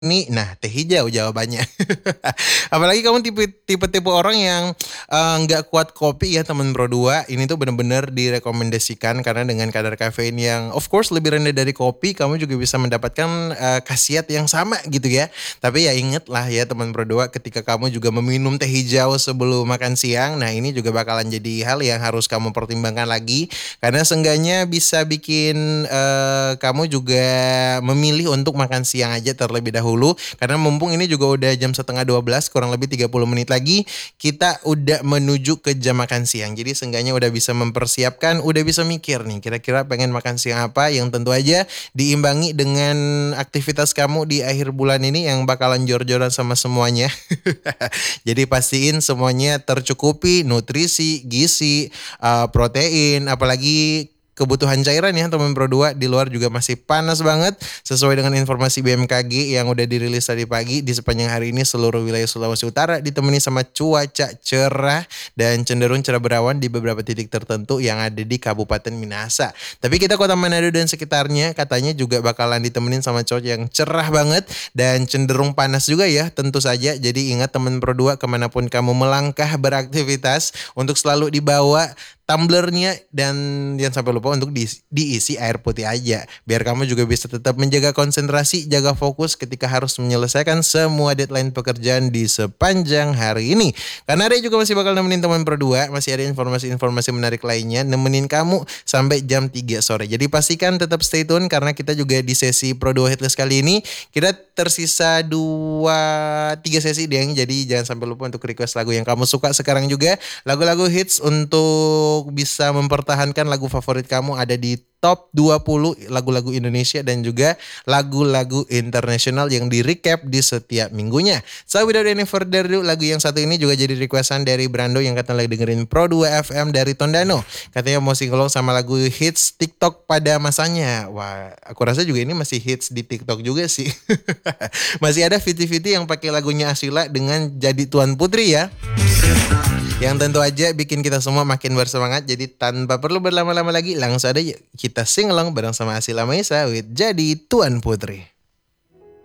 Nah, teh hijau jawabannya. Apalagi kamu tipe-tipe orang yang nggak kuat kopi ya teman Pro 2. Ini tuh bener-bener direkomendasikan karena dengan kadar kafein yang of course lebih rendah dari kopi, kamu juga bisa mendapatkan khasiat yang sama gitu ya. Tapi ya inget lah ya teman Pro 2, ketika kamu juga meminum teh hijau sebelum makan siang, nah ini juga bakalan jadi hal yang harus kamu pertimbangkan lagi. Karena seenggaknya bisa bikin kamu juga memilih untuk makan siang aja terlebih dahulu. Karena mumpung ini juga udah jam setengah 12, kurang lebih 30 menit lagi kita udah menuju ke jam makan siang. Jadi seenggaknya udah bisa mempersiapkan, udah bisa mikir nih kira-kira pengen makan siang apa, yang tentu aja diimbangi dengan aktivitas kamu di akhir bulan ini yang bakalan jor-joran sama semuanya. Jadi pastiin semuanya tercukupi nutrisi, gizi, protein, apalagi kebutuhan cairan ya teman Pro 2. Di luar juga masih panas banget. Sesuai dengan informasi BMKG yang udah dirilis tadi pagi, di sepanjang hari ini seluruh wilayah Sulawesi Utara ditemani sama cuaca cerah dan cenderung cerah berawan di beberapa titik tertentu yang ada di Kabupaten Minahasa. Tapi kita Kota Manado dan sekitarnya katanya juga bakalan ditemenin sama cuaca yang cerah banget dan cenderung panas juga ya tentu saja. Jadi ingat teman Pro 2, kemanapun kamu melangkah beraktivitas, untuk selalu dibawa tumblernya dan jangan sampai lupa untuk diisi air putih aja. Biar kamu juga bisa tetap menjaga konsentrasi, jaga fokus ketika harus menyelesaikan semua deadline pekerjaan di sepanjang hari ini. Karena Ray juga masih bakal nemenin teman Pro 2, masih ada informasi-informasi menarik lainnya nemenin kamu sampai jam 3 sore. Jadi pastikan tetap stay tune karena kita juga di sesi Pro 2 Hitlist kali ini kita tersisa 3 sesi deh. Jadi jangan sampai lupa untuk request lagu yang kamu suka sekarang juga. Lagu-lagu hits untuk bisa mempertahankan lagu favorit kamu ada di top 20 lagu-lagu Indonesia dan juga lagu-lagu internasional yang di recap di setiap minggunya. So without any further ado, lagu yang satu ini juga jadi requestan dari Brando yang katanya lagi dengerin Pro 2 FM dari Tondano. Katanya mau singelong sama lagu hits TikTok pada masanya. Wah, aku rasa juga ini masih hits di TikTok juga sih. Masih ada Viti-Viti yang pakai lagunya Asila dengan Jadi Tuan Putri ya. Yang tentu aja bikin kita semua makin bersemangat. Jadi tanpa perlu berlama-lama lagi, langsung aja yuk kita sing along bareng sama Asila Maisa with Jadi Tuan Putri.